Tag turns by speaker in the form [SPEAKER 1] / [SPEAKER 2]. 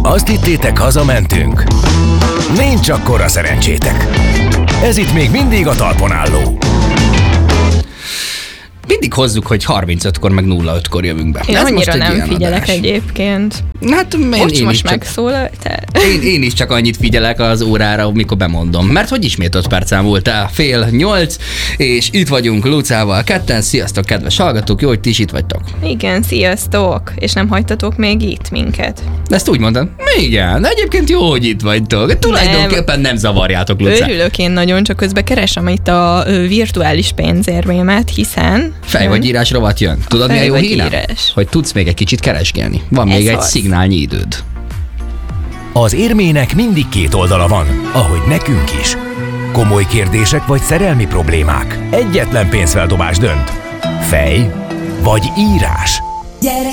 [SPEAKER 1] Azt hittétek, hazamentünk? Nincs akkora szerencsétek. Ez itt még mindig a talpon álló.
[SPEAKER 2] Mindig hozzuk, hogy 35-kor meg 05-kor jövünk be.
[SPEAKER 3] Én
[SPEAKER 2] Ez
[SPEAKER 3] annyira
[SPEAKER 2] most egy
[SPEAKER 3] nem
[SPEAKER 2] ilyen
[SPEAKER 3] figyelek
[SPEAKER 2] adás.
[SPEAKER 3] egyébként.
[SPEAKER 2] Hát
[SPEAKER 3] Most megszólaltál.
[SPEAKER 2] Én is csak annyit figyelek az órára, mikor bemondom. Mert hogy ismét 5 perc elmúltál, 7:30, és itt vagyunk Lucával ketten. Sziasztok, kedves hallgatók, jó, hogy ti is itt vagytok.
[SPEAKER 3] Igen, sziasztok! És nem hagytatok még itt minket.
[SPEAKER 2] Ezt úgy mondtam. Igen, egyébként jó, hogy itt vagytok. Tulajdonképpen nem zavarjátok, Lucát.
[SPEAKER 3] Örülök én nagyon, csak közben keresem itt a virtuális pénzérmémet, hiszen...
[SPEAKER 2] Fejvagyírás rovat jön. Tudod, milyen jó hírem?
[SPEAKER 3] Fejvagyírás.
[SPEAKER 2] Hogy tudsz még egy kicsit keresgélni. Van még
[SPEAKER 3] Ez
[SPEAKER 2] egy
[SPEAKER 3] az.
[SPEAKER 2] szignálnyi időd.
[SPEAKER 1] Az érmének mindig két oldala van, ahogy nekünk is. Komoly kérdések vagy szerelmi problémák. Egyetlen pénzfeldobás dönt. Fej vagy írás.
[SPEAKER 4] Gyere,